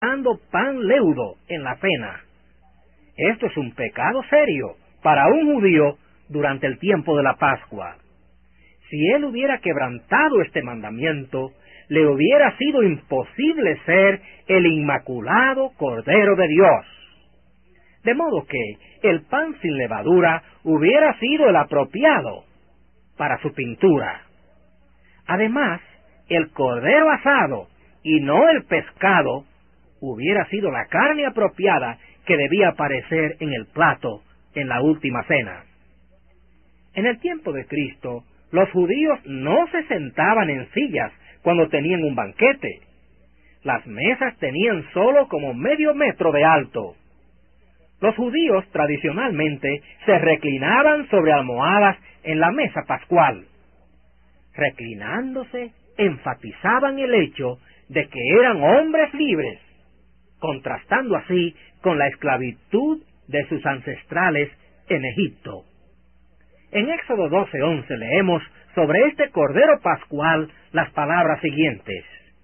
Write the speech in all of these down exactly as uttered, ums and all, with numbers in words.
dando pan leudo en la cena. Esto es un pecado serio para un judío durante el tiempo de la Pascua. Si él hubiera quebrantado este mandamiento, le hubiera sido imposible ser el inmaculado Cordero de Dios. De modo que el pan sin levadura hubiera sido el apropiado para su pintura. Además, el cordero asado y no el pescado hubiera sido la carne apropiada que debía aparecer en el plato en la última cena. En el tiempo de Cristo, los judíos no se sentaban en sillas cuando tenían un banquete. Las mesas tenían solo como medio metro de alto. Los judíos tradicionalmente se reclinaban sobre almohadas en la mesa pascual. Reclinándose, enfatizaban el hecho de que eran hombres libres, contrastando así con la esclavitud de sus ancestrales en Egipto. En Éxodo doce once leemos sobre este cordero pascual las palabras siguientes: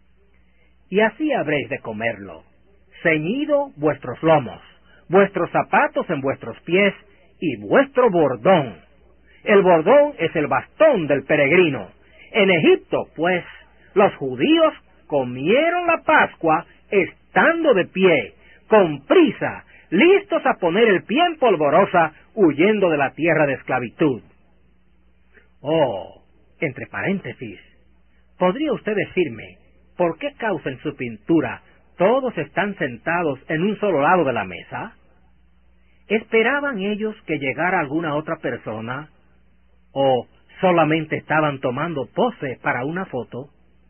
y así habréis de comerlo, ceñido vuestros lomos, vuestros zapatos en vuestros pies y vuestro bordón. El bordón es el bastón del peregrino. En Egipto, pues, los judíos comieron la Pascua estando de pie, con prisa, listos a poner el pie en polvorosa, huyendo de la tierra de esclavitud. Oh, entre paréntesis, ¿podría usted decirme por qué causa en su pintura todos están sentados en un solo lado de la mesa? ¿Esperaban ellos que llegara alguna otra persona? ¿O solamente estaban tomando pose para una foto?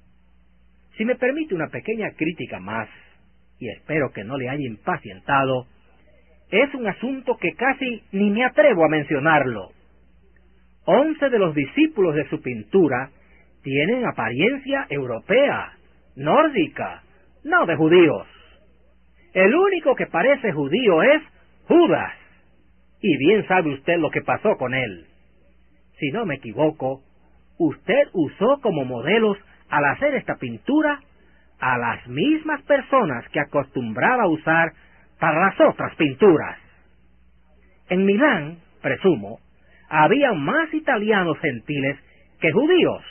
Si me permite una pequeña crítica más, y espero que no le haya impacientado, es un asunto que casi ni me atrevo a mencionarlo. Once de los discípulos de su pintura tienen apariencia europea, nórdica, no de judíos. El único que parece judío es Judas, y bien sabe usted lo que pasó con él. Si no me equivoco, usted usó como modelos al hacer esta pintura a las mismas personas que acostumbraba a usar para las otras pinturas. En Milán, presumo, había más italianos gentiles que judíos.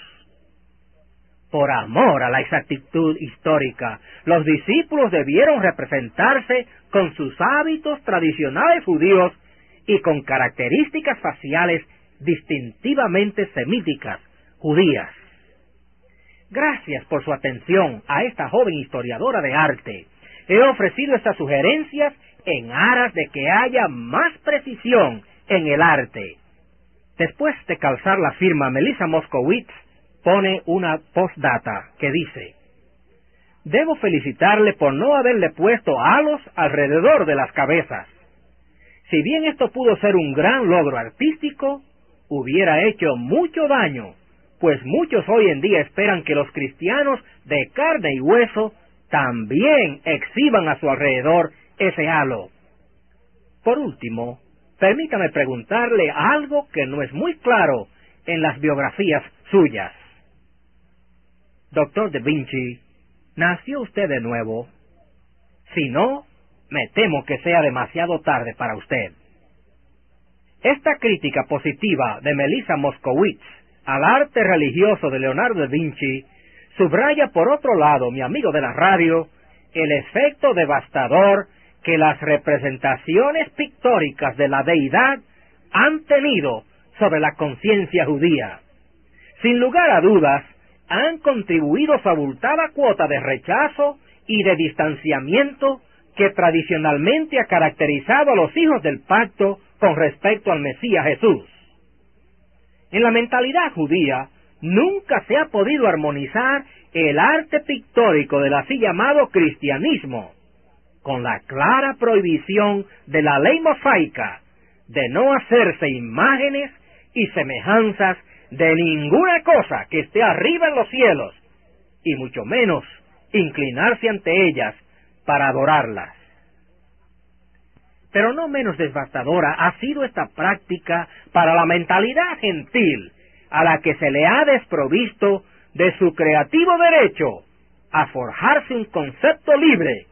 Por amor a la exactitud histórica, los discípulos debieron representarse con sus hábitos tradicionales judíos y con características faciales distintivamente semíticas judías. Gracias por su atención a esta joven historiadora de arte. He ofrecido estas sugerencias en aras de que haya más precisión en el arte. Después de calzar la firma Melissa Moskowitz, pone una postdata que dice: debo felicitarle por no haberle puesto halos alrededor de las cabezas. Si bien esto pudo ser un gran logro artístico, hubiera hecho mucho daño, pues muchos hoy en día esperan que los cristianos de carne y hueso también exhiban a su alrededor ese halo. Por último, permítame preguntarle algo que no es muy claro en las biografías suyas. Doctor Da Vinci, ¿nació usted de nuevo? Si no, me temo que sea demasiado tarde para usted. Esta crítica positiva de Melissa Moskowitz al arte religioso de Leonardo da Vinci subraya por otro lado, mi amigo de la radio, el efecto devastador que las representaciones pictóricas de la deidad han tenido sobre la conciencia judía. Sin lugar a dudas, han contribuido su abultada cuota de rechazo y de distanciamiento que tradicionalmente ha caracterizado a los hijos del pacto con respecto al Mesías Jesús. En la mentalidad judía nunca se ha podido armonizar el arte pictórico del así llamado cristianismo con la clara prohibición de la ley mosaica de no hacerse imágenes y semejanzas de ninguna cosa que esté arriba en los cielos, y mucho menos inclinarse ante ellas para adorarlas. Pero no menos devastadora ha sido esta práctica para la mentalidad gentil, a la que se le ha desprovisto de su creativo derecho a forjarse un concepto libre